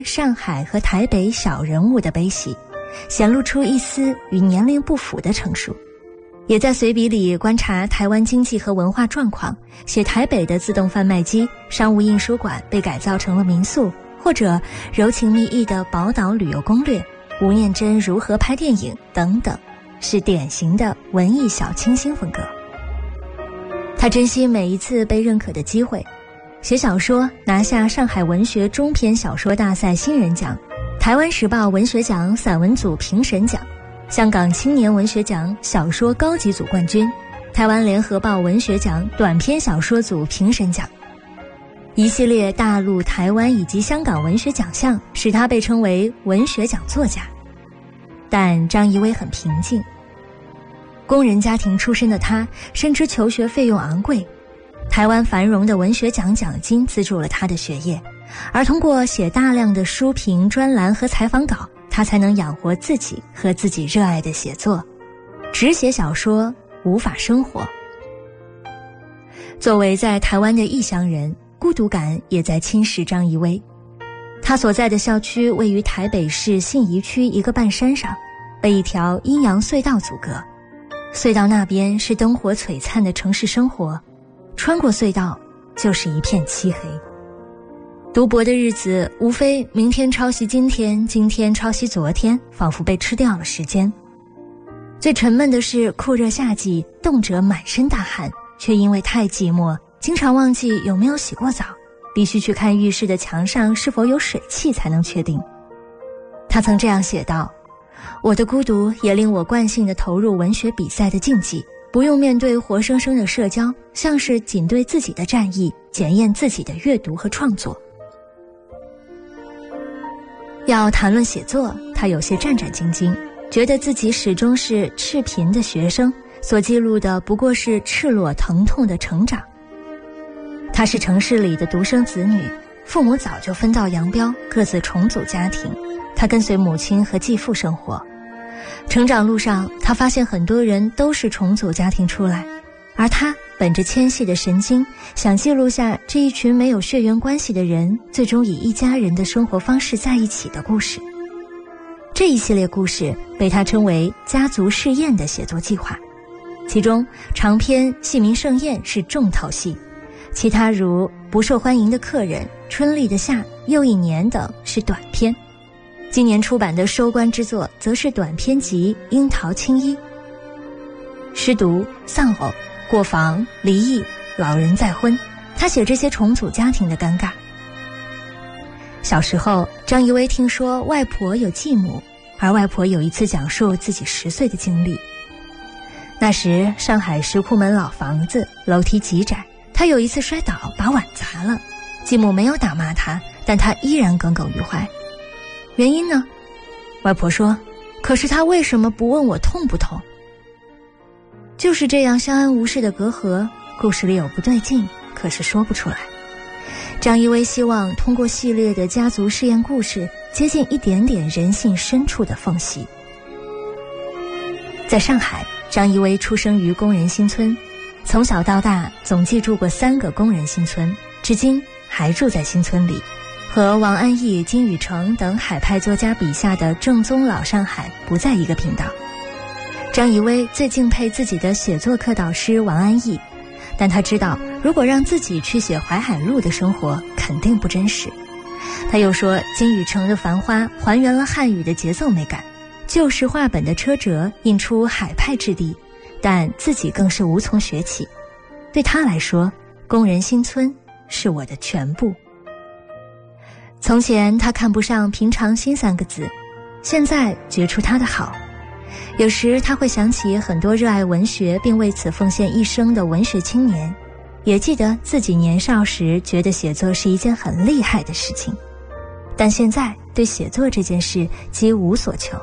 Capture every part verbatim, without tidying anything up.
上海和台北小人物的悲喜，显露出一丝与年龄不符的成熟。也在随笔里观察台湾经济和文化状况，写台北的自动贩卖机、商务印书馆被改造成了民宿，或者柔情蜜意的宝岛旅游攻略，吴念真如何拍电影等等，是典型的文艺小清新风格。他珍惜每一次被认可的机会，写小说拿下上海文学中篇小说大赛新人奖、台湾时报文学奖散文组评审奖、香港青年文学奖小说高级组冠军、台湾联合报文学奖短篇小说组评审奖。一系列大陆、台湾以及香港文学奖项使他被称为文学奖作家。但张怡薇很平静，工人家庭出身的他深知求学费用昂贵，台湾繁荣的文学奖奖金资助了他的学业，而通过写大量的书评、专栏和采访稿，他才能养活自己和自己热爱的写作。只写小说无法生活。作为在台湾的异乡人，孤独感也在侵蚀张怡薇。他所在的校区位于台北市信宜区一个半山上，被一条阴阳隧道阻隔。隧道那边是灯火璀璨的城市生活，穿过隧道就是一片漆黑。读博的日子无非明天抄袭今天，今天抄袭昨天，仿佛被吃掉了时间。最沉闷的是酷热夏季，动辄满身大汗，却因为太寂寞，经常忘记有没有洗过澡，必须去看浴室的墙上是否有水汽才能确定。他曾这样写道：我的孤独也令我惯性地投入文学比赛的竞技，不用面对活生生的社交，像是仅对自己的战役，检验自己的阅读和创作。要谈论写作，他有些战战兢兢，觉得自己始终是赤贫的学生，所记录的不过是赤裸疼痛的成长。他是城市里的独生子女，父母早就分道扬镳，各自重组家庭，他跟随母亲和继父生活。成长路上，他发现很多人都是重组家庭出来，而他本着纤细的神经，想记录下这一群没有血缘关系的人最终以一家人的生活方式在一起的故事。这一系列故事被他称为家族试验的写作计划，其中长篇《戏民盛宴》是重头戏，其他如不受欢迎的客人、春丽的夏、又一年等是短篇。今年出版的收官之作则是短篇集《樱桃青衣》。失独、丧偶、过房、离异、老人再婚，他写这些重组家庭的尴尬。小时候，张怡薇听说外婆有继母，而外婆有一次讲述自己十岁的经历。那时上海石库门老房子，楼梯极窄，他有一次摔倒把碗砸了，继母没有打骂他，但他依然耿耿于怀。原因呢？外婆说，可是他为什么不问我痛不痛？就是这样相安无事的隔阂，故事里有不对劲，可是说不出来。张怡薇希望通过系列的家族试验故事，接近一点点人性深处的缝隙。在上海，张怡薇出生于工人新村，从小到大总计住过三个工人新村，至今还住在新村里。和王安忆、金宇澄等海派作家笔下的正宗老上海不在一个频道。张怡薇最敬佩自己的写作课导师王安忆，但他知道如果让自己去写淮海路的生活肯定不真实。他又说，金宇澄的繁花还原了汉语的节奏美感，旧式话本的车辙印出海派质地，但自己更是无从学起。对他来说，工人新村是我的全部。从前他看不上平常心三个字，现在觉出他的好。有时他会想起很多热爱文学并为此奉献一生的文学青年，也记得自己年少时觉得写作是一件很厉害的事情，但现在对写作这件事几无所求。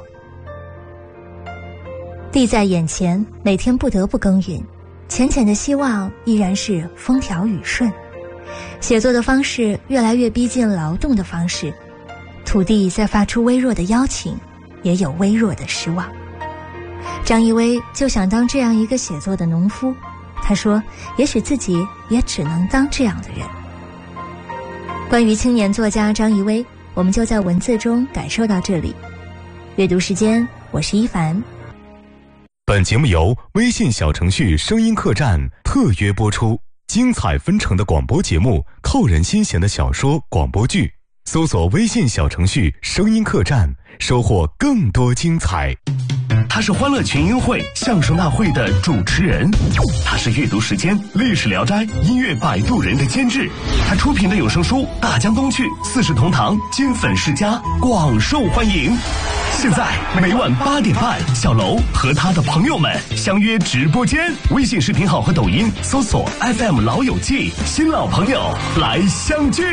地在眼前，每天不得不耕耘，浅浅的希望依然是风调雨顺。写作的方式越来越逼近劳动的方式，土地在发出微弱的邀请，也有微弱的失望。张怡薇就想当这样一个写作的农夫，他说也许自己也只能当这样的人。关于青年作家张怡薇， 我们就在文字中感受到这里。阅读时间，我是一凡。 本节目由微信小程序声音客栈特约播出，精彩纷呈的广播节目，扣人心弦的小说广播剧，搜索微信小程序声音客栈，收获更多精彩。 他是欢乐群英会相声大会的主持人，他是阅读时间历史聊斋音乐摆渡人的监制，他出品的有声书《大江东去》《四世同堂》《金粉世家》广受欢迎。现在每晚八点半，小楼和他的朋友们相约直播间，微信视频号和抖音搜索 F M 老友记，新老朋友来相聚。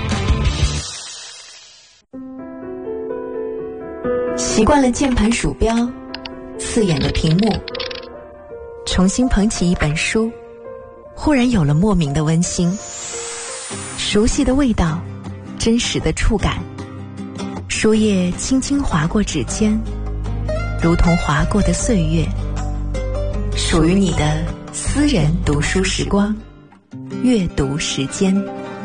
习惯了键盘鼠标刺眼的屏幕，重新捧起一本书，忽然有了莫名的温馨，熟悉的味道，真实的触感，书页轻轻划过指尖，如同划过的岁月，属于你的私人读书时光，阅读时间。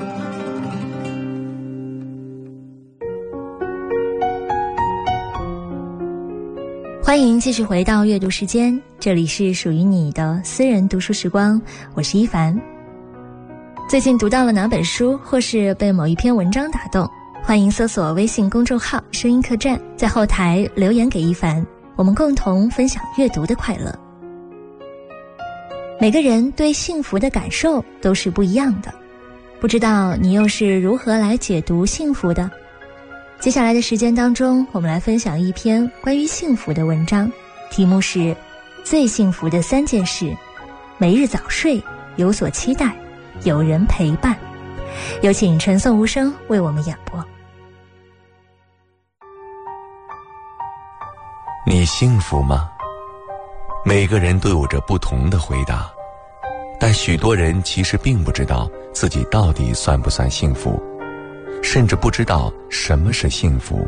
欢迎继续回到阅读时间，这里是属于你的私人读书时光，我是一凡。最近读到了哪本书，或是被某一篇文章打动，欢迎搜索微信公众号声音客栈，在后台留言给一凡，我们共同分享阅读的快乐。每个人对幸福的感受都是不一样的，不知道你又是如何来解读幸福的？接下来的时间当中，我们来分享一篇关于幸福的文章，题目是最幸福的三件事，每日早睡，有所期待，有人陪伴。有请陈颂无声为我们演播。 你幸福吗？每个人都有着不同的回答，但许多人其实并不知道自己到底算不算幸福，甚至不知道什么是幸福。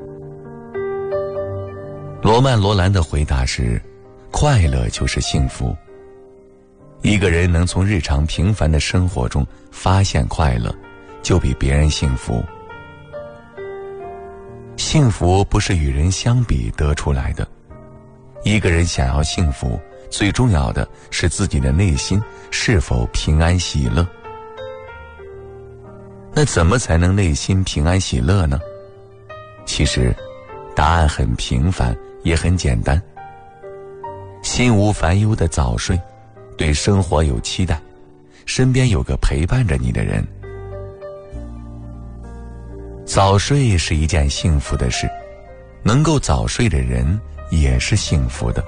罗曼·罗兰的回答是：快乐就是幸福。一个人能从日常平凡的生活中发现快乐，就比别人幸福。幸福不是与人相比得出来的，一个人想要幸福，最重要的是自己的内心是否平安喜乐。那怎么才能内心平安喜乐呢？其实答案很平凡，也很简单。心无烦忧的早睡，对生活有期待，身边有个陪伴着你的人。早睡是一件幸福的事，能够早睡的人也是幸福的。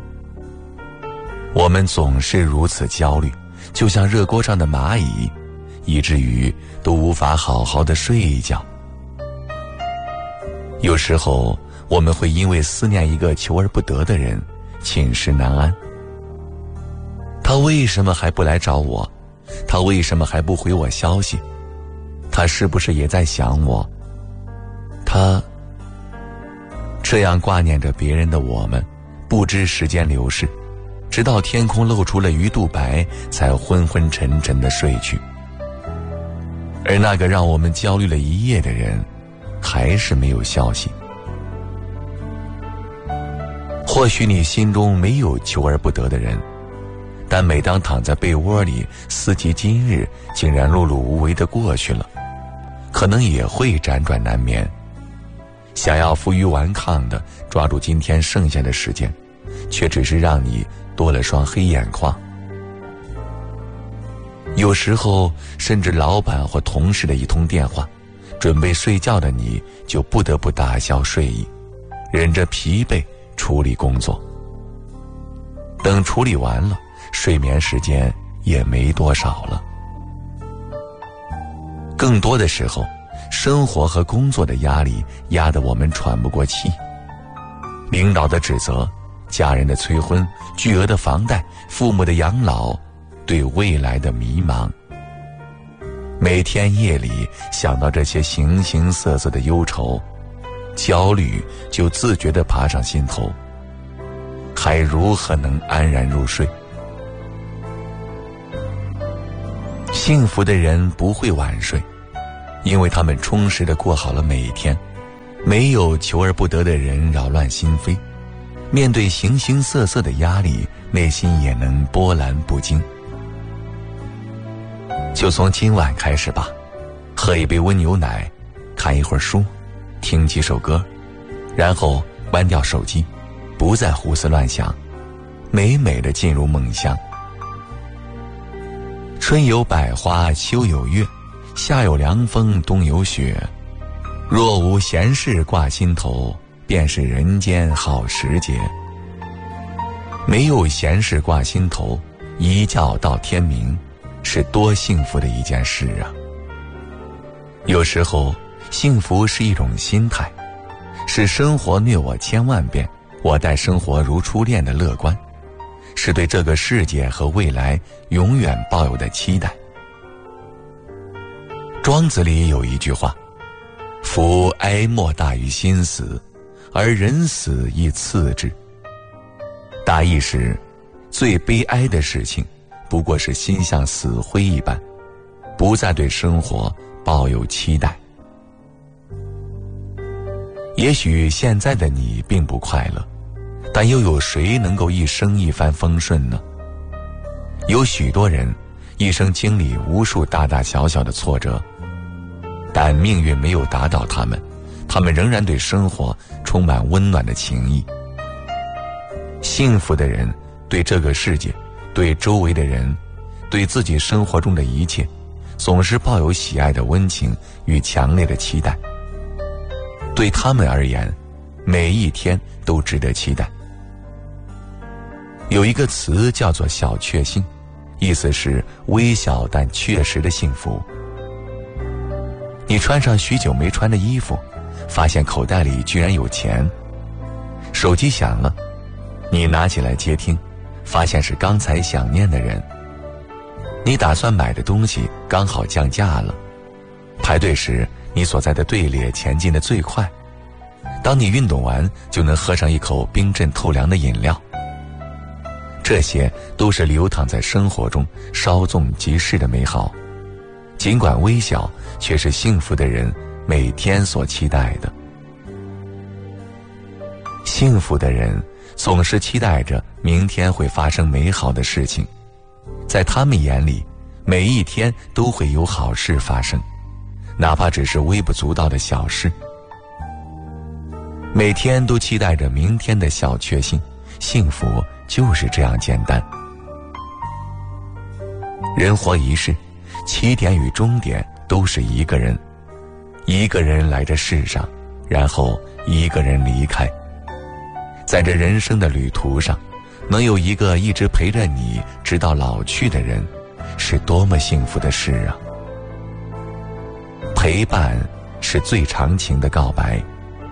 我们总是如此焦虑，就像热锅上的蚂蚁，以至于都无法好好的睡一觉。有时候我们会因为思念一个求而不得的人，寝食难安。他为什么还不来找我？他为什么还不回我消息？他是不是也在想我？他这样挂念着别人的我们，不知时间流逝，直到天空露出了鱼肚白，才昏昏沉沉地睡去。而那个让我们焦虑了一夜的人，还是没有消息。或许你心中没有求而不得的人，但每当躺在被窝里思及今日竟然碌碌无为地过去了，可能也会辗转难眠，想要负隅顽抗地抓住今天剩下的时间，却只是让你多了双黑眼眶。有时候甚至老板或同事的一通电话，准备睡觉的你就不得不打消睡意，忍着疲惫处理工作。等处理完了，睡眠时间也没多少了。更多的时候，生活和工作的压力压得我们喘不过气，领导的指责，家人的催婚，巨额的房贷，父母的养老，对未来的迷茫。每天夜里想到这些形形色色的忧愁，焦虑就自觉地爬上心头，还如何能安然入睡？幸福的人不会晚睡， 因为他们充实地过好了每一天，没有求而不得的人扰乱心扉，面对形形色色的压力，内心也能波澜不惊。就从今晚开始吧，喝一杯温牛奶，看一会儿书，听几首歌，然后关掉手机，不再胡思乱想，美美地进入梦乡。春有百花，秋有月，夏有凉风，冬有雪。若无闲事挂心头，便是人间好时节。没有闲事挂心头，一觉到天明，是多幸福的一件事啊！有时候，幸福是一种心态，是生活虐我千万遍，我待生活如初恋的乐观，是对这个世界和未来永远抱有的期待。庄子里有一句话：夫哀莫大于心死，而人死亦次之。大意是，最悲哀的事情不过是心像死灰一般，不再对生活抱有期待。也许现在的你并不快乐，但又有谁能够一生一帆风顺呢？有许多人一生经历无数大大小小的挫折，但命运没有打倒他们，他们仍然对生活充满温暖的情谊。幸福的人对这个世界，对周围的人，对自己生活中的一切，总是抱有喜爱的温情与强烈的期待。对他们而言，每一天都值得期待。有一个词叫做小确幸，意思是微小但确实的幸福。你穿上许久没穿的衣服，发现口袋里居然有钱。手机响了，你拿起来接听，发现是刚才想念的人。你打算买的东西刚好降价了，排队时你所在的队列前进得最快，当你运动完就能喝上一口冰镇透凉的饮料。这些都是流淌在生活中稍纵即逝的美好，尽管微小，却是幸福的人每天所期待的。幸福的人总是期待着明天会发生美好的事情，在他们眼里，每一天都会有好事发生，哪怕只是微不足道的小事。每天都期待着明天的小确幸，幸福就是这样简单。人活一世，起点与终点都是一个人，一个人来这世上，然后一个人离开。在这人生的旅途上，能有一个一直陪着你直到老去的人，是多么幸福的事啊！陪伴是最长情的告白。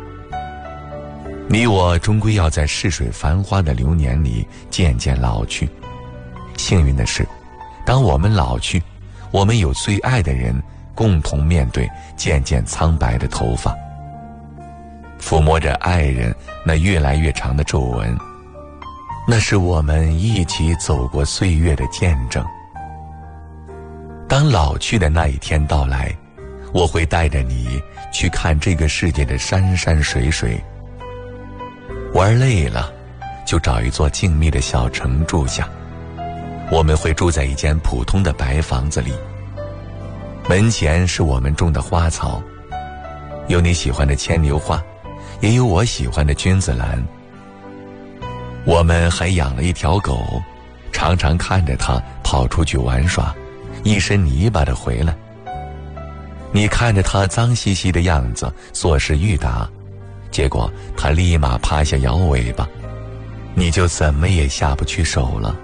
你我终归要在逝水繁花的流年里渐渐老去。幸运的是，当我们老去，我们有最爱的人共同面对渐渐苍白的头发，抚摸着爱人那越来越长的皱纹，那是我们一起走过岁月的见证。当老去的那一天到来，我会带着你去看这个世界的山山水水。玩累了，就找一座静谧的小城住下。我们会住在一间普通的白房子里，门前是我们种的花草，有你喜欢的牵牛花，也有我喜欢的君子兰。我们还养了一条狗，常常看着它跑出去玩耍，一身泥巴的回来。你看着它脏兮兮的样子，作势欲打，结果它立马趴下摇尾巴，你就怎么也下不去手了。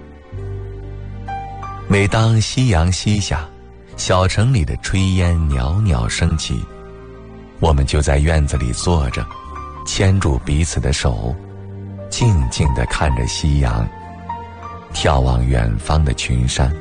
每当夕阳西下，小城里的炊烟袅袅升起，我们就在院子里坐着，牵住彼此的手，静静地看着夕阳，眺望远方的群山。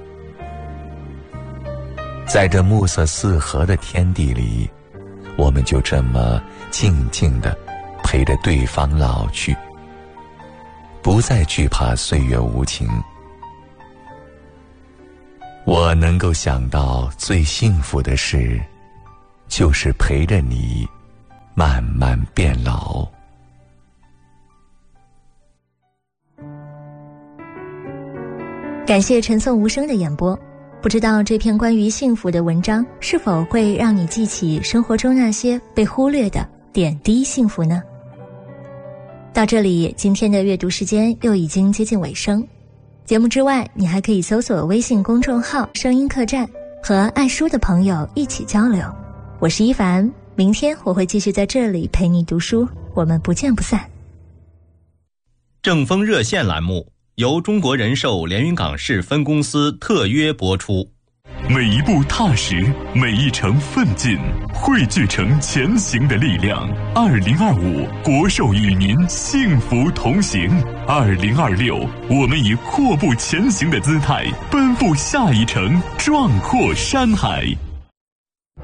在这暮色四合的天地里，我们就这么静静地陪着对方老去，不再惧怕岁月无情。我能够想到最幸福的事， 就是陪着你慢慢变老。 感谢陈颂无声的演播。不知道这篇关于幸福的文章是否会让你记起生活中那些被忽略的点滴幸福呢？到这里，今天的阅读时间又已经接近尾声。节目之外，你还可以搜索微信公众号声音客栈，和爱书的朋友一起交流。我是一凡，明天我会继续在这里陪你读书，我们不见不散。 正风热线栏目由中国人寿连云港市分公司特约播出。 每一步踏实，每一程奋进，汇聚成前行的力量。二零二五，国寿与您幸福同行。二零二六，我们以阔步前行的姿态，奔赴下一程壮阔山海。